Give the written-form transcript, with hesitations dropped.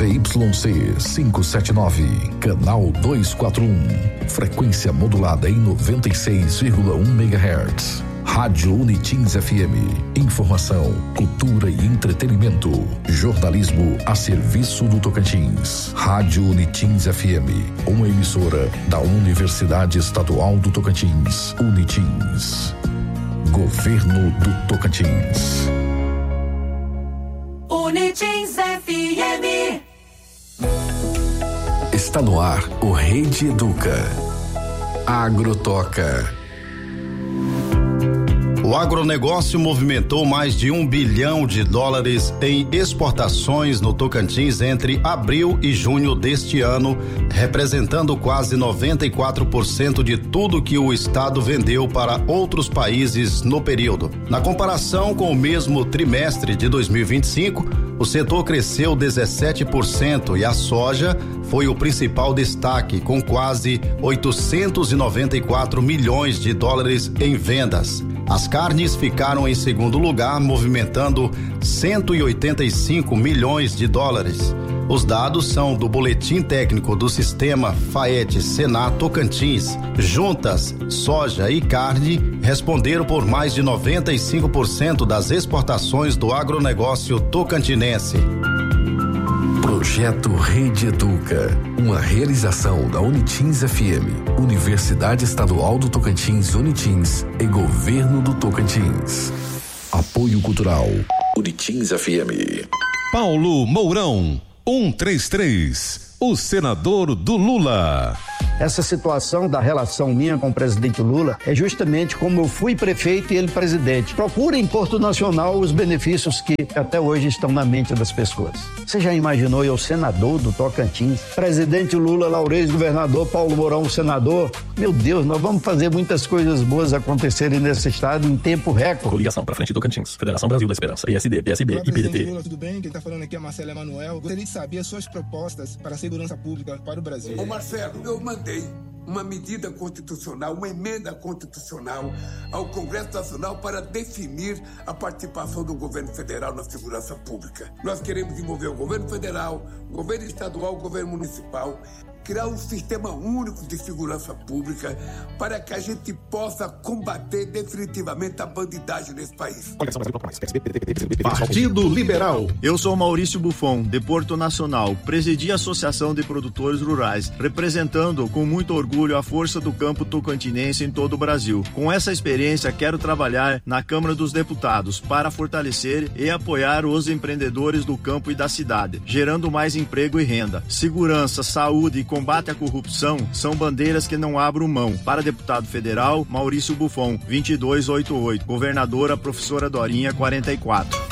ZYC 579, canal 241, frequência modulada em 96,1 MHz. Rádio Unitins FM, informação, cultura e entretenimento, jornalismo a serviço do Tocantins. Rádio Unitins FM, uma emissora da Universidade Estadual do Tocantins, Unitins. Governo do Tocantins. Unitins FM. Está no ar o Rede Educa. Agrotoca. O agronegócio movimentou mais de $1 bilhão em exportações no Tocantins entre abril e junho deste ano, representando quase 94% de tudo que o estado vendeu para outros países no período. Na comparação com o mesmo trimestre de 2025, o setor cresceu 17% e a soja foi o principal destaque, com quase $894 milhões em vendas. As carnes ficaram em segundo lugar, movimentando $185 milhões. Os dados são do Boletim Técnico do Sistema FAET-Senar Tocantins. Juntas, soja e carne responderam por mais de 95% das exportações do agronegócio tocantinense. Projeto Rede Educa, uma realização da Unitins FM, Universidade Estadual do Tocantins, Unitins e Governo do Tocantins. Apoio Cultural, Unitins FM. Paulo Mourão, 133, o senador do Lula. Essa situação da relação minha com o presidente Lula é justamente como eu fui prefeito e ele presidente. Procura em Porto Nacional os benefícios que até hoje estão na mente das pessoas. Você já imaginou eu, senador do Tocantins, presidente Lula, Laurez, governador, Paulo Mourão, senador? Meu Deus, nós vamos fazer muitas coisas boas acontecerem nesse estado em tempo recorde. Coligação pra frente do Tocantins, Federação Brasil da Esperança, PSD, PSB e PDT. Lula, tudo bem? Quem tá falando aqui é Marcelo Emanuel. Gostaria de saber as suas propostas para a segurança pública para o Brasil. Ô Marcelo, eu mandei uma medida constitucional, uma emenda constitucional ao Congresso Nacional para definir a participação do governo federal na segurança pública. Nós queremos envolver o governo federal, o governo estadual, o governo municipal, criar um sistema único de segurança pública para que a gente possa combater definitivamente a bandidagem nesse país. Partido Liberal. Eu sou Maurício Buffon, de Porto Nacional, presidi a Associação de Produtores Rurais, representando com muito orgulho a força do campo tocantinense em todo o Brasil. Com essa experiência, quero trabalhar na Câmara dos Deputados para fortalecer e apoiar os empreendedores do campo e da cidade, gerando mais emprego e renda. Segurança, saúde e combate à corrupção são bandeiras que não abro mão. Para deputado federal, Maurício Buffon, 2288. Governadora, professora Dorinha, 44.